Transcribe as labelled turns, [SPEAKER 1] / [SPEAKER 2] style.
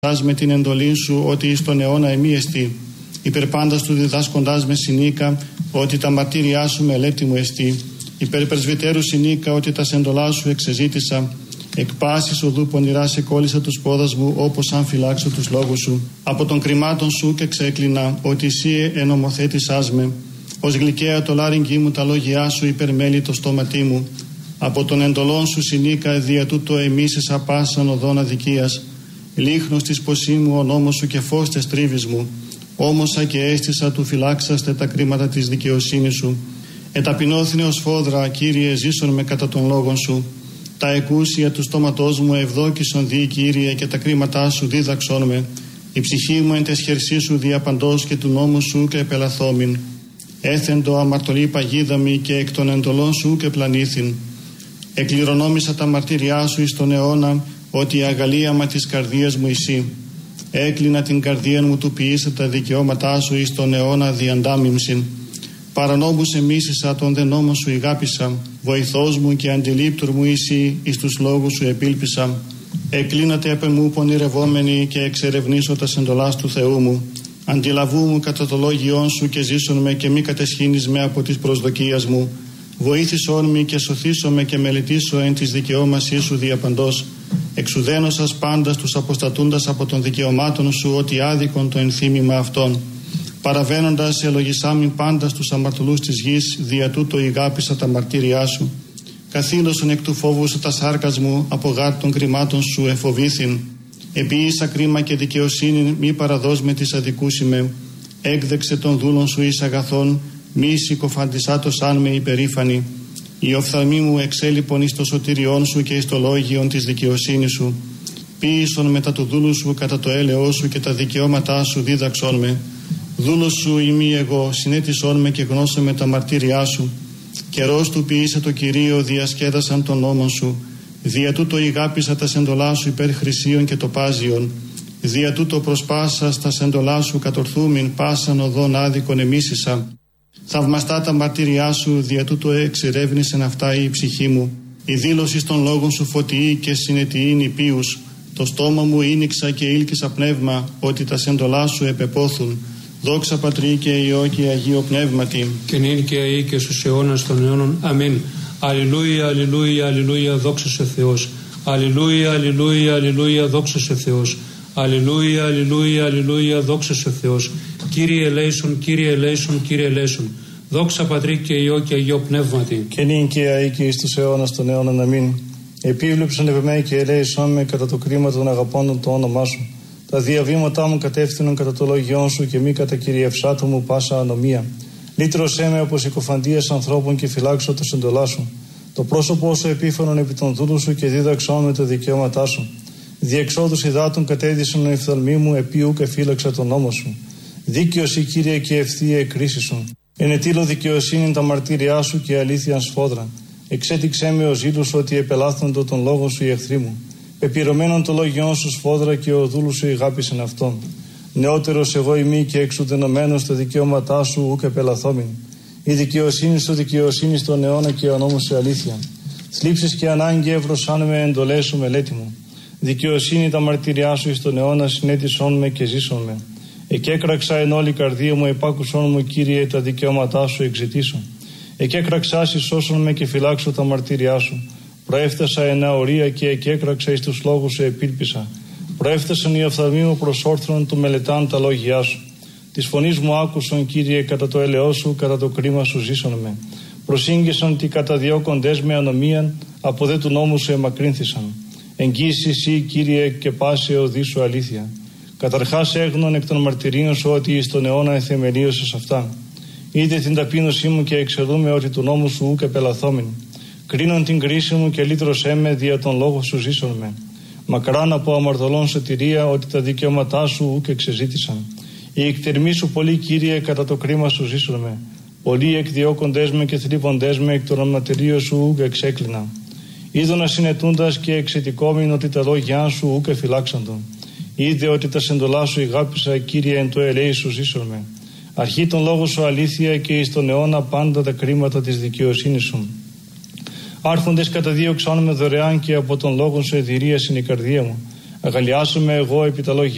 [SPEAKER 1] με την εντολή σου ότι εις τον αιώνα εμίεστη, υπερπάντας του διδάσκοντάς με συνήκα ότι τα μαρτύριά σου μελέτη μου εστί, υπερπρεσβυτέρου συνήκα ότι τα σεντολά σου εξεζήτησα, εκ πάσης οδού πονηρά σε κόλλησα τους πόδας μου όπως αν φυλάξω τους λόγους σου, από των κρυμάτων σου και ξέκλεινα ότι εσύ ενομοθέτησάς με, ως γλυκαία το λάρυγγι μου τα λόγια σου υπερμέλει το στόματί μου, από των εντολών σου συνήκα δια τούτο εμίσησα πάσαν οδόν αδικίας, λίχνος της ποσή μου ο νόμος σου και φως τες τρίβης μου, όμωσα και αίσθησα του φυλάξαστε τα κρίματα της δικαιοσύνης σου. Εταπεινώθηνε ως φόδρα, Κύριε, ζήσον με κατά των λόγων σου. Τα εκούσια του στόματός μου ευδόκησον δι, Κύριε, και τα κρίματά σου δίδαξον με. Η ψυχή μου εν τες χερσί σου διαπαντός και του νόμου σου και επελαθόμην. Έθεντο αμαρτωλή παγίδα μη και εκ των εντολών σου και πλανήθην. Εκληρονόμησα τα μαρτύριά σου εις τον αιώνα, ότι η αγαλίαμα της καρδίας μου εσύ. Έκλεινα την καρδία μου του ποιήσα τα δικαιώματά σου εις τον αιώνα διαντάμιμσιν. Παρανόμους εμίσησα τον δε νόμο σου ηγάπησα. Βοηθός μου και αντιλήπτουρ μου εσύ εις τους λόγους σου επίλπισα. Εκλίνατε απ' εμού πονηρευόμενοι και εξερευνήσω τα σεντολάς του Θεού μου. Αντιλαβού μου κατά το λόγιόν σου και ζήσον με και μη κατεσχύνεις με από της προσδοκίας μου. Βοήθησόν με και σωθήσω με και μελετήσω εν της δικαιώμασής σου διαπαντός. Εξουδένωσας πάντας τους αποστατούντας από των δικαιωμάτων σου ότι άδικον το ενθύμημα αυτών. Παραβαίνοντας ελογισάμιν πάντας τους αμαρτωλούς της γης, δια τούτο ηγάπησα τα μαρτύριά σου. Καθήλωσον εκ του φόβου σου τα σάρκας μου, από γάρ των κρυμάτων σου εφοβήθην. Επίησα κρίμα και δικαιοσύνη, μη παραδός με της αδικούσιμε. Έκδεξε των δούλων σου εις αγαθών, μη συκοφαντισάτος αν με υπερήφανη. Η οφθαλμή μου εξέλιπον εις το σωτηριόν σου και εις το λόγιον της δικαιοσύνης σου. Ποίησον μετά του δούλου σου κατά το έλεό σου και τα δικαιώματά σου δίδαξόν με. Δούλος σου ημί εγώ, συνέτησόν με και γνώσε με τα μαρτύριά σου. Καιρός του ποιήσε το Κυρίο, διασκέδασαν τον νόμον σου. Δια τούτο ηγάπησα τα σεντολά σου υπέρ χρυσίων και τοπάζιων. Δια τούτο προσπάσα στα σεντολά σου κατορθούμην, πάσαν οδόν άδικον εμίσησα. Θαυμαστά τα μαρτύριά σου, δια τούτο εξερεύνησεν αυτά η ψυχή μου. Η δήλωση των λόγων σου φωτιή και συνετιήν υπείους. Το στόμα μου ήνιξα και ήλκησα πνεύμα, ότι τα σεντολά σου επεπόθουν. Δόξα Πατρί και Υιό και Αγίο Πνεύματι.
[SPEAKER 2] Και νυν και αεί και στους αιώνας των αιώνων. Αμήν. Αλληλούια, αλληλούια, αλληλούια, δόξα σε Θεός. Αλληλούια, αλληλούια, αλληλούια, δόξα σε Θεός. Αλληλούια, αλληλούια, αλληλούια, δόξα σε Θεός. Κύριε ελέησον, Κύριε ελέησον, Κύριε ελέησον. Δόξα Πατρί και Υιό και Αγίο Πνεύματι.
[SPEAKER 3] Και νυν και αεί και εις τους αιώνας των αιώνων. Αμήν. Επίβλεψον επ' εμέ και ελέησον με κατά το κρίμα των αγαπώντων το όνομά σου. Τα διαβήματά μου κατεύθυνον κατά το λόγιόν σου και μη κατά κυριευσάτου μου πάσα ανομία. Λύτρωσέ με από συκοφαντίας ανθρώπων και φυλάξω το σεντολά σου. Το πρόσωπό σου επίφανον επί των δούλου σου και δίδαξόν με τα δικαιώματά σου. Διεξόδους υδάτων κατέδυσαν η οφθαλμή μου, επίου και φύλαξα τον νόμο σου. Δίκαιος η Κύριε και ευθεία η κρίση σου. Ενετήλω δικαιοσύνη τα μαρτύριά σου και αλήθειαν σφόδρα. Εξέτηξέ με ο ζήλου ότι επελάθοντο τον λόγο σου οι εχθροί μου. Πεπειρωμένον το λόγιόν σου σφόδρα και ο δούλου σου ηγάπησεν αυτόν. Νεότερος εγώ ημί και εξουδενωμένος τα δικαιώματά σου ούκ επελαθόμην. Η δικαιοσύνη σου δικαιοσύνη στον αιώνα και ο νόμος σε αλήθεια. Θλίψεις και ανάγκη εύρωσάν με εντολές σου μελέτη μου. Δικαιοσύνη τα μαρτυριά σου εις τον αιώνα συνέτησόν με και ζήσον με. Εκέκραξα εν όλη καρδία μου, επάκουσόν μου Κύριε τα δικαιώματά σου εξητήσω. Εκέκραξά εις σώσον με και φυλάξω τα μαρτυριά σου. Προέφτασα εν αορία και εκέκραξα εις τους λόγους σου επίλπισα. Προέφτασαν οι οφθαλμοί μου προς όρθρον του μελετάν τα λόγια σου. Της φωνής μου άκουσον Κύριε κατά το έλεό σου, κατά το κρίμα σου ζήσον με. Προσήγγισαν τι καταδιώκοντες με ανομίαν, από δε του νόμου σου εμακρύνθησαν. Εγγύσεις εσύ Κύριε και πάση οδή σου αλήθεια. Καταρχάς έγνων εκ των μαρτυρίων σου ότι εις τον αιώνα εθεμελίωσες αυτά. Είδε την ταπείνωσή μου και εξαιρούμε ότι του νόμου σου ούκ επελαθόμην. Κρίνον την κρίση μου και λύτρωσέ με δια τον λόγο σου ζήσον με. Μακράν από αμαρτωλών σωτηρία ότι τα δικαιώματά σου ούκ εξεζήτησαν. Οι εκτερμοί σου πολλοί Κύριε κατά το κρίμα σου ζήσον με. Πολλοί εκδιώκοντές με και θλίβοντές με εκ των αμαρτυρίων σου ούκ εξέκλεινα. Είδωνα συνετούντας και εξαιτικόμην ότι τα λόγια σου ούκ εφυλάξαντον. Είδε ότι τα σεντολά σου ηγάπησα Κύριε εν το ελέη σου ζήσον με. Αρχή τον λόγο σου αλήθεια και εις τον αιώνα πάντα τα κρίματα της δικαιοσύνης σου. Άρχοντες καταδίωξαν με δωρεάν και από τον λόγο σου εδηρία είναι η καρδία μου. Αγαλιάσομαι εγώ επί τα λόγια